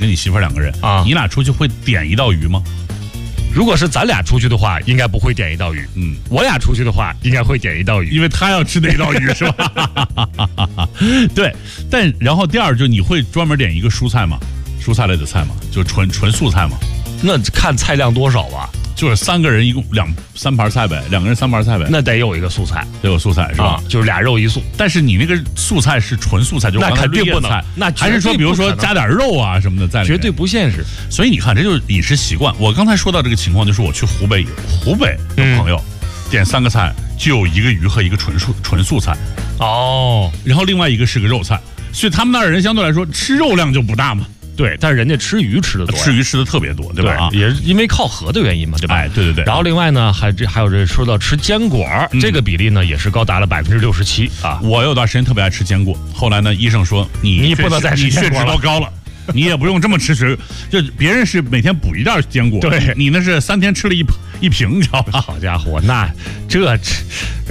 跟你媳妇儿2个人啊， 你俩出去会点一道鱼吗？ 如果是咱俩出去的话，应该不会点一道鱼。我俩出去的话，应该会点一道鱼， 因为他要吃那道鱼是吧？对，但然后第二就你会专门点一个蔬菜吗？蔬菜类的菜吗？就纯素菜吗？ 那看菜量多少吧。 就是3个人一共3盘菜呗，2个人3盘菜呗。 那得有一个素菜， 得有素菜是吧？ 就是俩肉一素。 但是你那个素菜是纯素菜，就是那肯定不能。那还是说，比如说加点肉啊什么的在里面， 绝对不现实。 所以你看，这就是饮食习惯。我刚才说到这个情况，就是我去湖北的朋友点3个菜，就有1个鱼和1个纯素菜。 哦， 然后另外1个是个肉菜，所以他们那儿人相对来说吃肉量就不大嘛。 对，但是人家吃鱼吃的多， 吃鱼吃的特别多，对吧？ 也是因为靠河的原因嘛，对吧？ 哎，对。 然后另外呢，还有这说到吃坚果，这个比例呢也是高达了67%啊。 我有段时间特别爱吃坚果，后来呢，医生说你不能再吃坚果了， 血脂都高了，你也不用这么吃水，就别人是每天补1袋坚果， 对， 你那是3天吃了一瓶，你知道吧？ 好家伙，那这。